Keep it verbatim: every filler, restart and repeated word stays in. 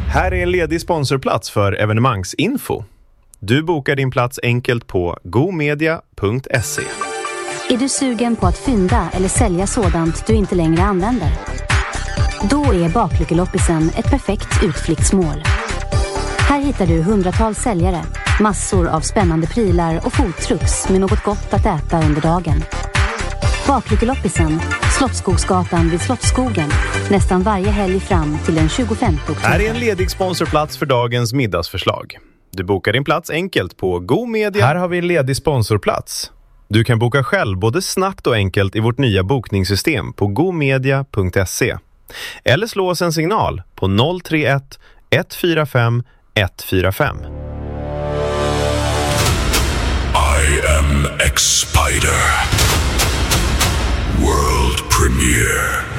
Här är en ledig sponsorplats för evenemangsinfo. Du bokar din plats enkelt på gomedia punkt se. Är du sugen på att fynda eller sälja sådant du inte längre använder? Då är Baklyckeloppisen ett perfekt utflyktsmål. Här hittar du hundratals säljare, massor av spännande prylar och foodtrucks med något gott att äta under dagen. Baklyckeloppisen, Slottsskogsgatan vid Slottsskogen, nästan varje helg fram till den tjugofemte oktober. Här är en ledig sponsorplats för dagens middagsförslag. Du bokar din plats enkelt på GoMedia. Här har vi en ledig sponsorplats. Du kan boka själv både snabbt och enkelt i vårt nya bokningssystem på gomedia punkt se. Eller slå oss en signal på noll tre ett ett fyra fem ett fyra fem. I am X-Spider. World premiere.